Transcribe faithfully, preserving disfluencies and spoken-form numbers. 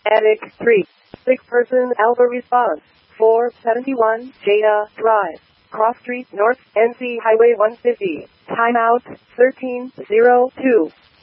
Attic three. Sick person Alpha response. four seventy-one Jada Drive. Cross Street North, N C Highway one fifty. Timeout thirteen oh two.